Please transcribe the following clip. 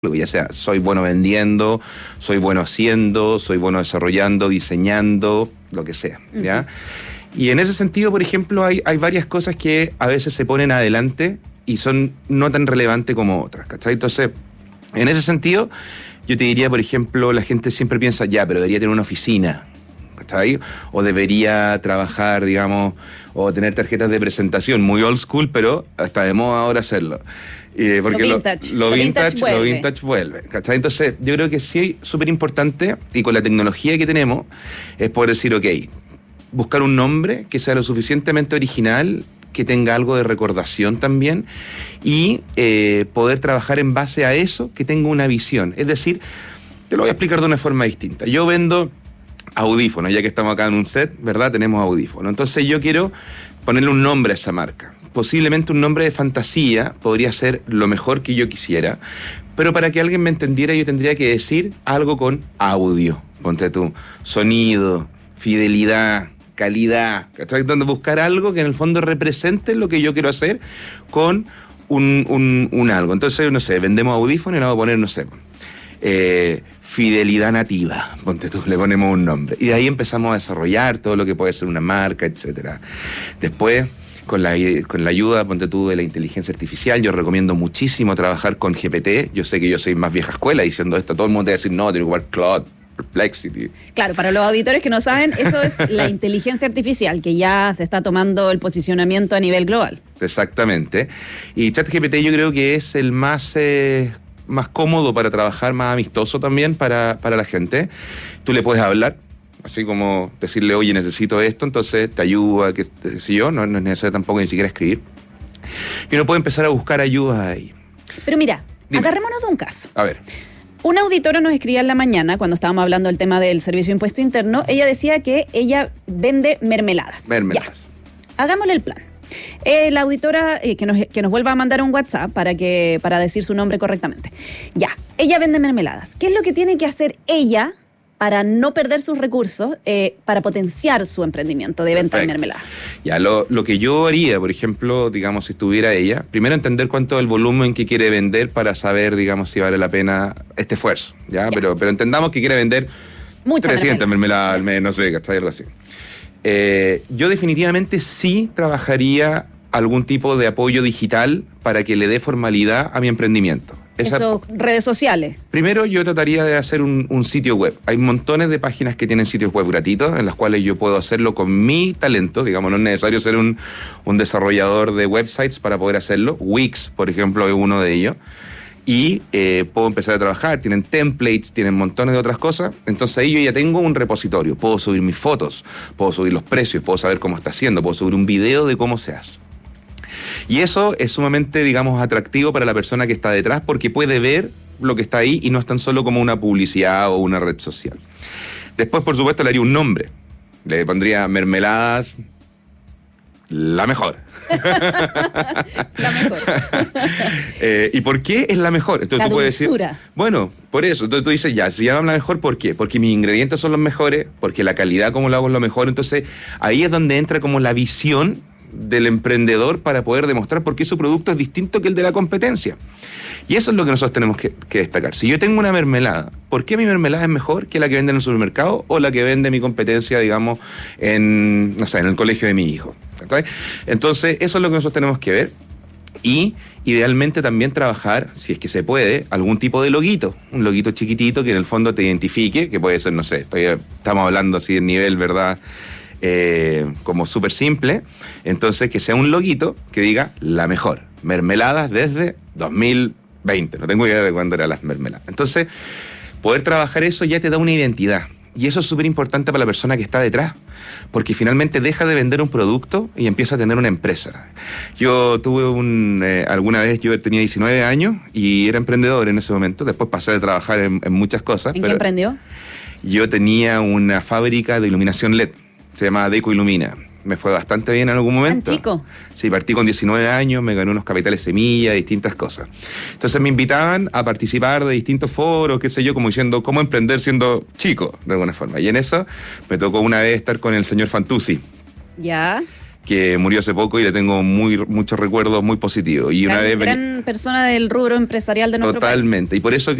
ya sea soy bueno vendiendo, soy bueno haciendo, soy bueno desarrollando, diseñando, lo que sea, ¿ya? Y en ese sentido, por ejemplo, hay varias cosas que a veces se ponen adelante y son no tan relevantes como otras, ¿cachai? Entonces, en ese sentido, yo te diría, por ejemplo, la gente siempre piensa, ya, pero debería tener una oficina, ¿cachai? O debería trabajar, digamos, o tener tarjetas de presentación, muy old school, pero está de moda ahora hacerlo. Porque lo vintage vuelve, ¿cachai? Entonces, yo creo que sí, súper importante, y con la tecnología que tenemos, es poder decir, ok, buscar un nombre que sea lo suficientemente original, que tenga algo de recordación también, y poder trabajar en base a eso, que tenga una visión. Es decir, te lo voy a explicar de una forma distinta. Yo vendo audífonos, ya que estamos acá en un set, ¿verdad? Tenemos audífonos. Entonces yo quiero ponerle un nombre a esa marca. Posiblemente un nombre de fantasía podría ser lo mejor que yo quisiera, pero para que alguien me entendiera yo tendría que decir algo con audio, ponte tú, sonido, fidelidad, calidad, ¿cachai? Donde buscar algo que en el fondo represente lo que yo quiero hacer con un algo. Entonces, no sé, vendemos audífonos y le vamos a poner, no sé, fidelidad nativa, ponte tú, le ponemos un nombre. Y de ahí empezamos a desarrollar todo lo que puede ser una marca, etcétera. Después, con la ayuda, ponte tú, de la inteligencia artificial, yo recomiendo muchísimo trabajar con GPT. Yo sé que yo soy más vieja escuela diciendo esto, todo el mundo te va a decir, no, tengo que ocupar Claude, Perplexity. Claro, para los auditores que no saben, eso es la inteligencia artificial, que ya se está tomando el posicionamiento a nivel global. Exactamente. Y ChatGPT yo creo que es el más cómodo para trabajar, más amistoso también para la gente. Tú le puedes hablar, así como decirle, oye, necesito esto, entonces te ayuda, qué sé yo, no es necesario tampoco ni siquiera escribir. Y uno puede empezar a buscar ayuda ahí. Pero mira, agarrémonos de un caso. A ver. Una auditora nos escribía en la mañana, cuando estábamos hablando del tema del servicio de impuesto interno, ella decía que ella vende mermeladas. Mermeladas. Ya. Hagámosle el plan. La auditora que nos vuelva a mandar un WhatsApp para decir su nombre correctamente. Ya, ella vende mermeladas. ¿Qué es lo que tiene que hacer ella para no perder sus recursos, para potenciar su emprendimiento de venta de mermeladas? Ya, lo que yo haría, por ejemplo, digamos, si estuviera ella, primero entender cuánto es el volumen que quiere vender para saber, digamos, si vale la pena este esfuerzo, ¿ya? Pero entendamos que quiere vender 300 mermeladas al mes, no sé, ¿cachai? Algo así. Yo definitivamente sí trabajaría algún tipo de apoyo digital para que le dé formalidad a mi emprendimiento. Redes sociales. Primero yo trataría de hacer un sitio web. Hay montones de páginas que tienen sitios web gratuitos en las cuales yo puedo hacerlo con mi talento, digamos, no es necesario ser un desarrollador de websites para poder hacerlo. Wix, por ejemplo, es uno de ellos. Y puedo empezar a trabajar, tienen templates, tienen montones de otras cosas. Entonces ahí yo ya tengo un repositorio, puedo subir mis fotos, puedo subir los precios, puedo saber cómo está haciendo, puedo subir un video de cómo se hace. Y eso es sumamente, digamos, atractivo para la persona que está detrás porque puede ver lo que está ahí y no es tan solo como una publicidad o una red social. Después, por supuesto, le haría un nombre. Le pondría mermeladas, la mejor. La mejor. ¿Y por qué es la mejor? Entonces, tú puedes decir, bueno, por eso. Entonces tú dices, ya, se llama la mejor, ¿por qué? Porque mis ingredientes son los mejores, porque la calidad como lo hago es lo mejor. Entonces, ahí es donde entra como la visión del emprendedor para poder demostrar por qué su producto es distinto que el de la competencia. Y eso es lo que nosotros tenemos que destacar. Si yo tengo una mermelada, ¿por qué mi mermelada es mejor que la que vende en el supermercado o la que vende mi competencia, digamos, en el colegio de mi hijo? Entonces, eso es lo que nosotros tenemos que ver. Y idealmente también trabajar, si es que se puede, algún tipo de loguito, un loguito chiquitito que en el fondo te identifique, que puede ser, no sé, estamos hablando así de nivel, ¿verdad?, como súper simple. Entonces, que sea un loguito que diga la mejor, mermeladas desde 2020, no tengo idea de cuándo eran las mermeladas. Entonces, poder trabajar eso ya te da una identidad. Y eso es súper importante para la persona que está detrás, porque finalmente deja de vender un producto y empieza a tener una empresa. Yo tuve alguna vez, yo tenía 19 años y era emprendedor en ese momento, después pasé a trabajar en muchas cosas. ¿En qué emprendió? Yo tenía una fábrica de iluminación LED, se llamaba Deco Ilumina. Me fue bastante bien en algún momento. ¿Tan chico? Sí, partí con 19 años, me gané unos capitales semilla, distintas cosas. Entonces me invitaban a participar de distintos foros, qué sé yo, como diciendo cómo emprender siendo chico, de alguna forma. Y en eso me tocó una vez estar con el señor Fantuzzi. ¿Ya? que murió hace poco y le tengo muchos recuerdos muy positivos. Y una vez gran persona del rubro empresarial de nuestro país. Totalmente. Y por eso